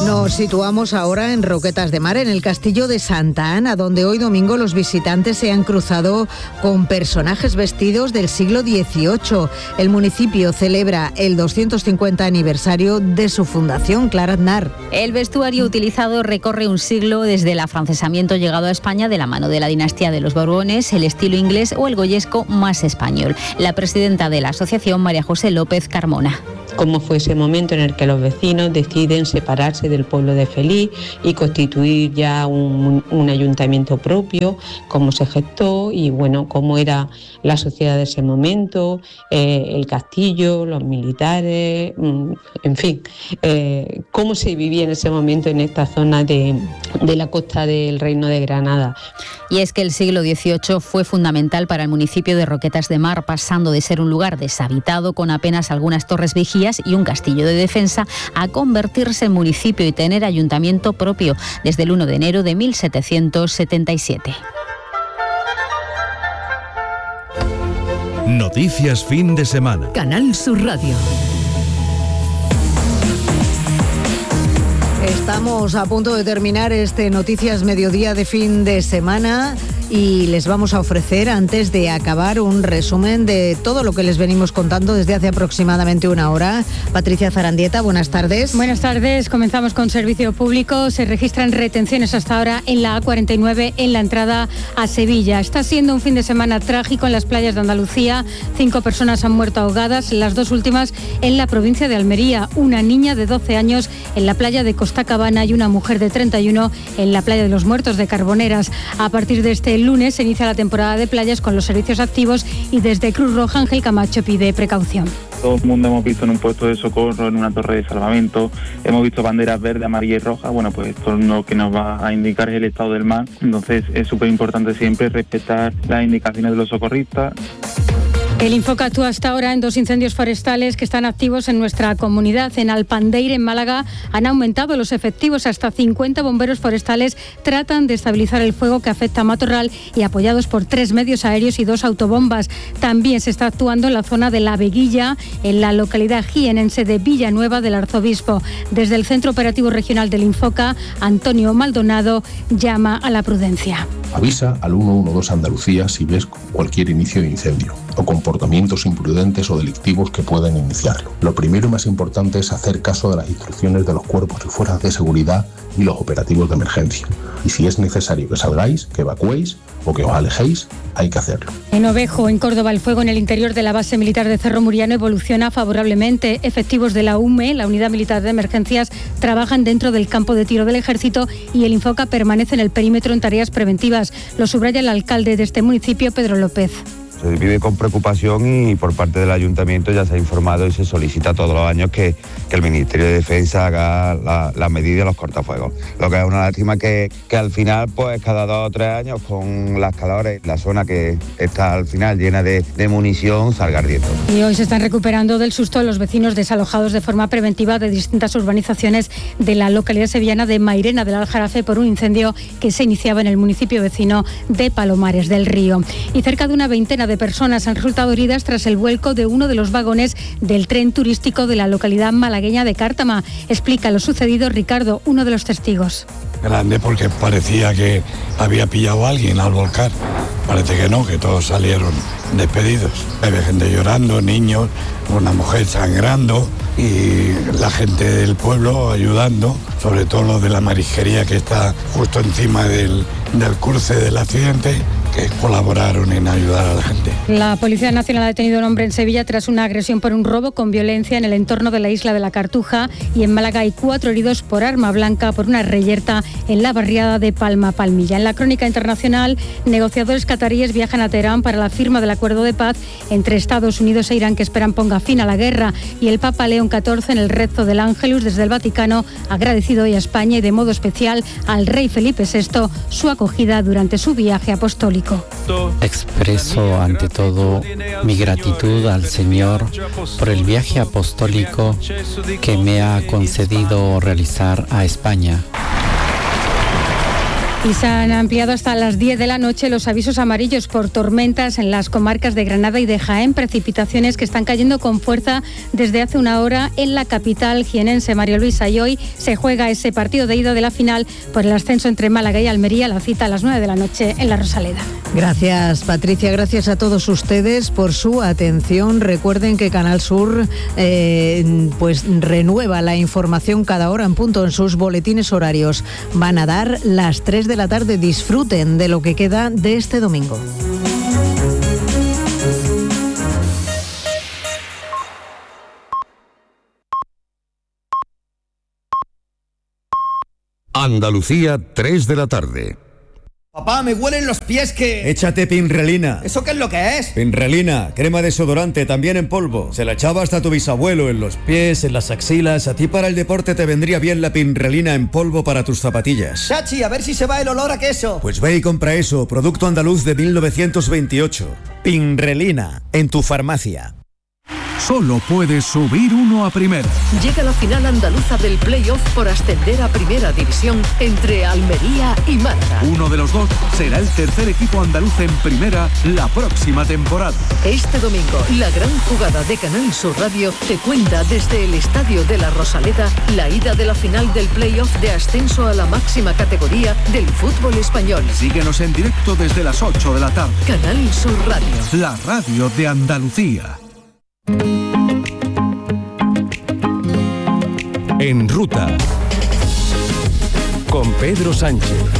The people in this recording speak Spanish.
Nos situamos ahora en Roquetas de Mar, en el castillo de Santa Ana, donde hoy domingo los visitantes se han cruzado con personajes vestidos del siglo XVIII. El municipio celebra el 250 aniversario de su fundación. Clara Aznar. El vestuario utilizado recorre un siglo desde el afrancesamiento llegado a España de la mano de la dinastía de los Borbones, el estilo inglés o el goyesco más español. La presidenta de la asociación, María José López Carmona. Cómo fue ese momento en el que los vecinos deciden separarse del pueblo de Feliz y constituir ya un ayuntamiento propio, cómo se gestó y bueno, cómo era la sociedad de ese momento, el castillo, los militares, en fin, cómo se vivía en ese momento en esta zona de la costa del Reino de Granada. Y es que el siglo XVIII fue fundamental para el municipio de Roquetas de Mar, pasando de ser un lugar deshabitado con apenas algunas torres vigías y un castillo de defensa a convertirse en municipio y tener ayuntamiento propio desde el 1 de enero de 1777. Noticias fin de semana. Canal Sur Radio. Estamos a punto de terminar este Noticias Mediodía de fin de semana y les vamos a ofrecer, antes de acabar, un resumen de todo lo que les venimos contando desde hace aproximadamente una hora. Patricia Zarandieta, buenas tardes. Buenas tardes, comenzamos con servicio público. Se registran retenciones hasta ahora en la A49 en la entrada a Sevilla. Está siendo un fin de semana trágico en las playas de Andalucía. 5 personas han muerto ahogadas, las 2 últimas en la provincia de Almería. Una niña de 12 años en la playa de Costa Cabana y una mujer de 31 en la playa de los Muertos de Carboneras. A partir de este lunes se inicia la temporada de playas con los servicios activos y desde Cruz Roja Ángel Camacho pide precaución. Todo el mundo hemos visto en un puesto de socorro, en una torre de salvamento, hemos visto banderas verde, amarilla y roja. Bueno, pues esto lo que nos va a indicar es el estado del mar. Entonces es súper importante siempre respetar las indicaciones de los socorristas. El Infoca actúa hasta ahora en 2 incendios forestales que están activos en nuestra comunidad. En Alpandeire, en Málaga, han aumentado los efectivos. Hasta 50 bomberos forestales tratan de estabilizar el fuego que afecta a Matorral y apoyados por 3 medios aéreos y 2 autobombas. También se está actuando en la zona de La Veguilla, en la localidad jienense de Villanueva del Arzobispo. Desde el Centro Operativo Regional del Infoca, Antonio Maldonado llama a la prudencia. Avisa al 112 Andalucía si ves cualquier inicio de incendio o comportamientos imprudentes o delictivos que puedan iniciarlo. Lo primero y más importante es hacer caso de las instrucciones de los cuerpos y fuerzas de seguridad y los operativos de emergencia. Y si es necesario que salgáis, que evacuéis o que os alejéis, hay que hacerlo. En Ovejo, en Córdoba, el fuego en el interior de la base militar de Cerro Muriano evoluciona favorablemente. Efectivos de la UME, la Unidad Militar de Emergencias, trabajan dentro del campo de tiro del Ejército y el Infoca permanece en el perímetro en tareas preventivas. Lo subraya el alcalde de este municipio, Pedro López. Se vive con preocupación y por parte del ayuntamiento ya se ha informado y se solicita todos los años que el Ministerio de Defensa haga la medida de los cortafuegos. Lo que es una lástima que al final, pues cada 2 o 3 años, con las calores, la zona que está al final llena de munición salga ardiendo. Y hoy se están recuperando del susto los vecinos desalojados de forma preventiva de distintas urbanizaciones de la localidad sevillana de Mairena del Aljarafe por un incendio que se iniciaba en el municipio vecino de Palomares del Río. Y cerca de una veintena de personas han resultado heridas tras el vuelco de uno de los vagones del tren turístico de la localidad malagueña de Cártama. Explica lo sucedido Ricardo, uno de los testigos. Grande porque parecía que había pillado a alguien al volcar. Parece que no, que todos salieron despedidos. Había gente llorando, niños, una mujer sangrando y la gente del pueblo ayudando, sobre todo los de la marisquería que está justo encima del cruce del accidente, que colaboraron en ayudar a la gente. La Policía Nacional ha detenido a un hombre en Sevilla tras una agresión por un robo con violencia en el entorno de la isla de la Cartuja, y en Málaga hay 4 heridos por arma blanca por una reyerta en la barriada de Palma Palmilla. En la crónica internacional, negociadores cataríes viajan a Teherán para la firma del acuerdo de paz entre Estados Unidos e Irán que esperan ponga fin a la guerra, y el Papa León XIV en el rezo del Ángelus desde el Vaticano ha agradecido hoy a España y de modo especial al rey Felipe VI su acogida durante su viaje apostólico. Expreso ante todo mi gratitud al Señor por el viaje apostólico que me ha concedido realizar a España. Y se han ampliado hasta las 10 de la noche los avisos amarillos por tormentas en las comarcas de Granada y de Jaén, precipitaciones que están cayendo con fuerza desde hace una hora en la capital jienense, María Luisa, y hoy se juega ese partido de ida de la final por el ascenso entre Málaga y Almería, la cita a las 9 de la noche en la Rosaleda. Gracias, Patricia, gracias a todos ustedes por su atención. Recuerden que Canal Sur pues renueva la información cada hora en punto en sus boletines horarios. Van a dar las 3 de la tarde. Disfruten de lo que queda de este domingo. Andalucía, 3 de la tarde. Papá, me huelen los pies que... Échate Pinrelina. ¿Eso qué es lo que es? Pinrelina, crema desodorante, también en polvo. Se la echaba hasta tu bisabuelo en los pies, en las axilas. A ti para el deporte te vendría bien la Pinrelina en polvo para tus zapatillas. Chachi, a ver si se va el olor a queso. Pues ve y compra eso, producto andaluz de 1928. Pinrelina, en tu farmacia. Solo puedes subir uno a primera. Llega la final andaluza del play-off por ascender a primera división entre Almería y Málaga. Uno de los dos será el tercer equipo andaluz en primera la próxima temporada. Este domingo, la gran jugada de Canal Sur Radio te cuenta desde el Estadio de la Rosaleda la ida de la final del play-off de ascenso a la máxima categoría del fútbol español. Síguenos en directo desde las 8 de la tarde. Canal Sur Radio. La radio de Andalucía. En ruta con Pedro Sánchez.